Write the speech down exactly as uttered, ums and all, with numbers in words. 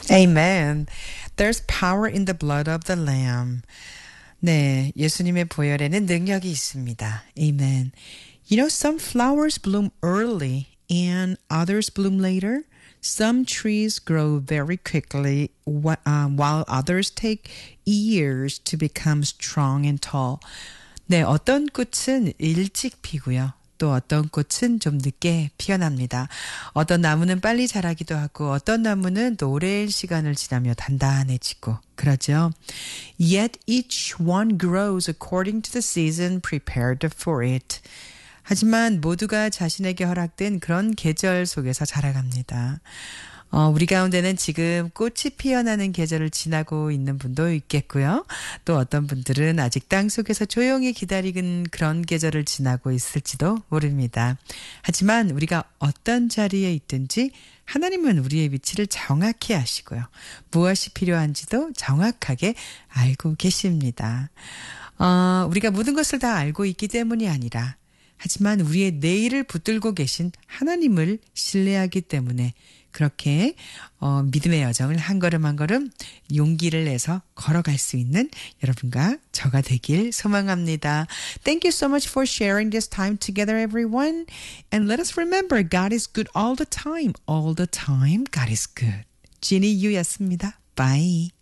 Amen. There's power in the blood of the Lamb. 네, 예수님의 보혈에는 능력이 있습니다. Amen. You know, some flowers bloom early and others bloom later. Some trees grow very quickly wh- um, while others take years to become strong and tall. 네, 어떤 꽃은 일찍 피고요. 또 어떤 꽃은 좀 늦게 피어납니다. 어떤 나무는 빨리 자라기도 하고 어떤 나무는 또 오랜 시간을 지나며 단단해지고 그러죠. Yet each one grows according to the season prepared for it. 하지만 모두가 자신에게 허락된 그런 계절 속에서 자라갑니다. 어, 우리 가운데는 지금 꽃이 피어나는 계절을 지나고 있는 분도 있겠고요. 또 어떤 분들은 아직 땅 속에서 조용히 기다리는 그런 계절을 지나고 있을지도 모릅니다. 하지만 우리가 어떤 자리에 있든지 하나님은 우리의 위치를 정확히 아시고요. 무엇이 필요한지도 정확하게 알고 계십니다. 어, 우리가 모든 것을 다 알고 있기 때문이 아니라 하지만 우리의 내일을 붙들고 계신 하나님을 신뢰하기 때문에 그렇게 어, 믿음의 여정을 한 걸음 한 걸음 용기를 내서 걸어갈 수 있는 여러분과 저가 되길 소망합니다. Thank you so much for sharing this time together, everyone. And let us remember, God is good all the time. All the time, God is good. 지니 유였습니다. Bye.